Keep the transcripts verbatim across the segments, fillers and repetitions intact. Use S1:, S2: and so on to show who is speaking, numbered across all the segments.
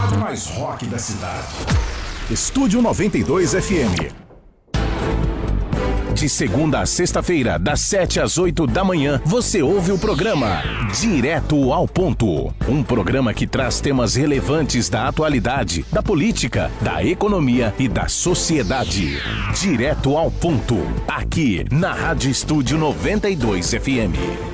S1: mais rock da cidade. Estúdio noventa e dois F M. De segunda a sexta-feira, das sete às oito da manhã, você ouve o programa Direto ao Ponto. Um programa que traz temas relevantes da atualidade, da política, da economia e da sociedade. Direto ao Ponto, aqui na Rádio Estúdio noventa e dois F M.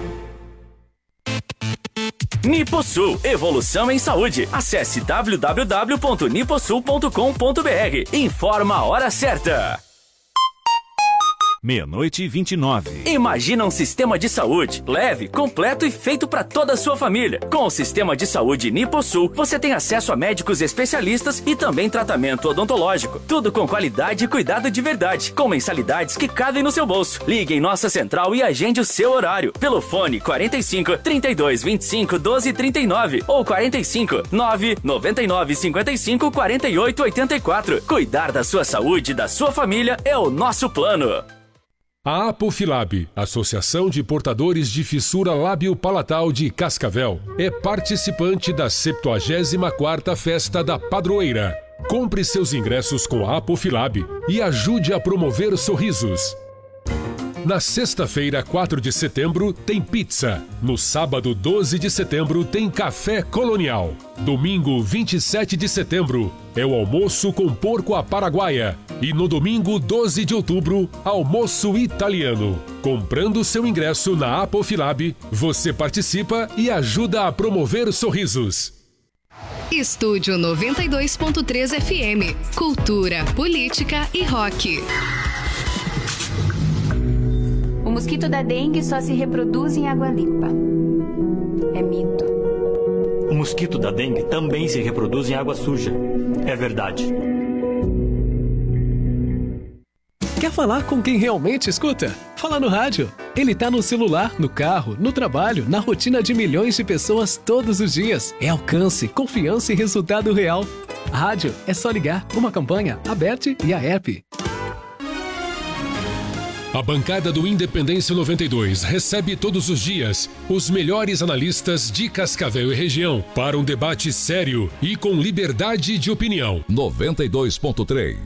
S2: Niposul, evolução em saúde. Acesse w w w ponto niposul ponto com ponto b r. Informa a hora certa.
S3: Meia-noite e vinte e nove.
S2: Imagina um sistema de saúde leve, completo e feito para toda a sua família. Com o sistema de saúde Niposul, você tem acesso a médicos especialistas e também tratamento odontológico. Tudo com qualidade e cuidado de verdade, com mensalidades que cabem no seu bolso. Ligue em nossa central e agende o seu horário pelo fone quarenta e cinco, trinta e dois, vinte e cinco, doze, trinta e nove ou quarenta e cinco, nove, noventa e nove, cinquenta e cinco, quarenta e oito, oitenta e quatro. Cuidar da sua saúde e da sua família é o nosso plano.
S4: A Apofilab, Associação de Portadores de Fissura Lábio-Palatal de Cascavel, é participante da septuagésima quarta Festa da Padroeira. Compre seus ingressos com a Apofilab e ajude a promover sorrisos. Na sexta-feira, quatro de setembro, tem pizza. No sábado, doze de setembro, tem café colonial. Domingo, vinte e sete de setembro, é o almoço com porco à paraguaia. E no domingo, doze de outubro, almoço italiano. Comprando seu ingresso na Apofilab, você participa e ajuda a promover sorrisos.
S5: Estúdio noventa e dois ponto três F M. Cultura, política e rock.
S6: O mosquito da dengue só se reproduz em água limpa. É mito.
S7: O mosquito da dengue também se reproduz em água suja. É verdade.
S8: Quer falar com quem realmente escuta? Fala no rádio. Ele tá no celular, no carro, no trabalho, na rotina de milhões de pessoas todos os dias. É alcance, confiança e resultado real. Rádio é só ligar. Uma campanha, a B E T e a app.
S4: A bancada do Independência noventa e dois recebe todos os dias os melhores analistas de Cascavel e região para um debate sério e com liberdade de opinião.
S9: noventa e dois ponto três